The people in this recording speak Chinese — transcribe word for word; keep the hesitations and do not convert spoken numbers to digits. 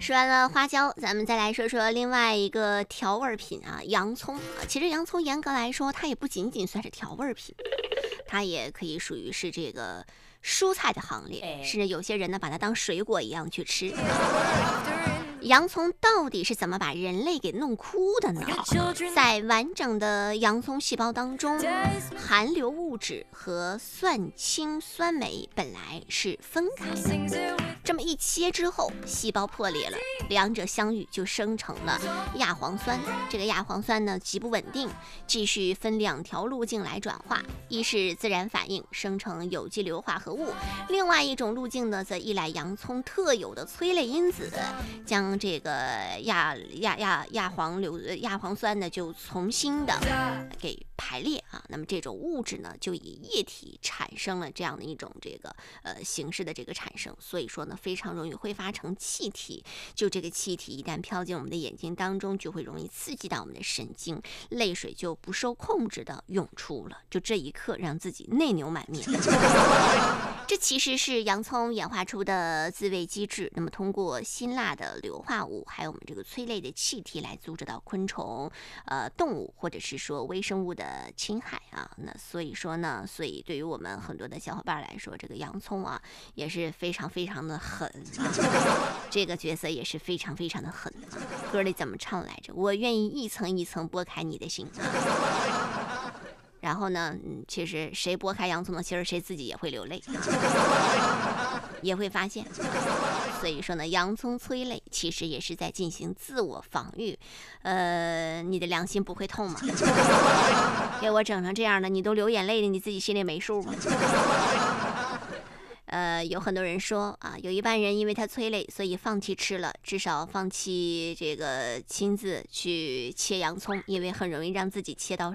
说完了花椒，咱们再来说说另外一个调味品啊，洋葱。其实洋葱严格来说，它也不仅仅算是调味品，它也可以属于是这个蔬菜的行列，甚至有些人呢把它当水果一样去吃。洋葱到底是怎么把人类给弄哭的呢？在完整的洋葱细胞当中，含硫物质和蒜氢酸酶本来是分开的，这么一切之后，细胞破裂了，两者相遇就生成了亚黄酸。这个亚黄酸呢极不稳定，继续分两条路径来转化，一是自然反应生成有机硫化合物，另外一种路径呢则依赖洋葱特有的催泪因子，将这个亚亚亚亚黄硫亚黄酸呢就重新的给排列啊。那么这种物质呢就以液体产生了这样的一种这个呃形式的这个产生，所以说呢非常容易挥发成气体。就这个气体一旦飘进我们的眼睛当中，就会容易刺激到我们的神经，泪水就不受控制的涌出了，就这一刻让自己内牛满面。这其实是洋葱演化出的自卫机制，那么通过辛辣的硫化物还有我们这个催泪的气体来阻止到昆虫、呃动物或者是说微生物的侵害啊。那所以说呢，所以对于我们很多的小伙伴来说，这个洋葱啊也是非常非常的狠啊，这个角色也是非常非常的狠啊。歌里怎么唱来着？我愿意一层一层剥开你的心。然后呢，嗯，其实谁剥开洋葱的芯儿，谁自己也会流泪，也会发现。所以说呢，洋葱催泪其实也是在进行自我防御。呃，你的良心不会痛吗？给我整成这样的，你都流眼泪了，你自己心里没数吗？呃，有很多人说啊，有一半人因为他催泪，所以放弃吃了，至少放弃这个亲自去切洋葱，因为很容易让自己切到